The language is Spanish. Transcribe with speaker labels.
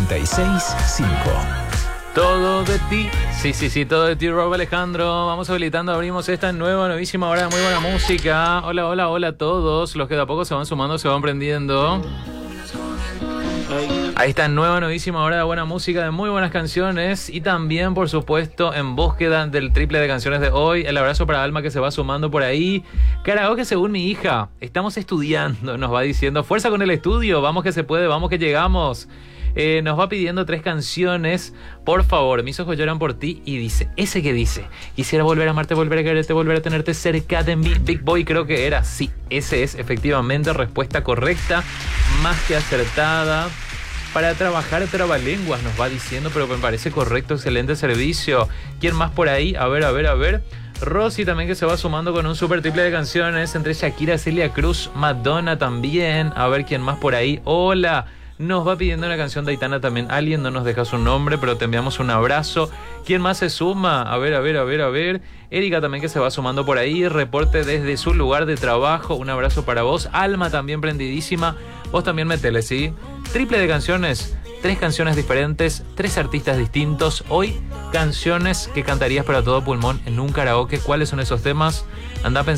Speaker 1: 96.5.
Speaker 2: Todo de ti. Sí, todo de ti, Rob Alejandro. Vamos habilitando, abrimos esta nuevísima hora de muy buena música. Hola a todos. Los que de a poco se van sumando, se van prendiendo. Ahí está, nuevísima hora de buena música, de muy buenas canciones. Y también, por supuesto, en búsqueda del triple de canciones de hoy. El abrazo para Alma, que se va sumando por ahí. Karaoke según mi hija. Estamos estudiando, nos va diciendo. Fuerza con el estudio, vamos que se puede, vamos que llegamos. Nos va pidiendo 3 canciones. Por favor, mis ojos lloran por ti. Y dice, ese que dice: quisiera volver a amarte, volver a quererte, volver a tenerte cerca de mí. Big Boy creo que era. Sí, ese es efectivamente respuesta correcta, más que acertada. Para trabajar trabalenguas nos va diciendo, pero me parece correcto, excelente servicio. ¿Quién más por ahí? A ver. Rosy también, que se va sumando con un super triple de canciones entre Shakira, Celia Cruz, Madonna también. A ver quién más por ahí. Hola. Nos va pidiendo una canción de Aitana también. Alguien no nos deja su nombre, pero te enviamos un abrazo. ¿Quién más se suma? A ver. Erika también, que se va sumando por ahí. Reporte desde su lugar de trabajo. Un abrazo para vos. Alma también prendidísima. Vos también metele, ¿sí? Triple de canciones. 3 canciones diferentes. 3 artistas distintos. Hoy, canciones que cantarías para todo pulmón en un karaoke. ¿Cuáles son esos temas? Anda pensando.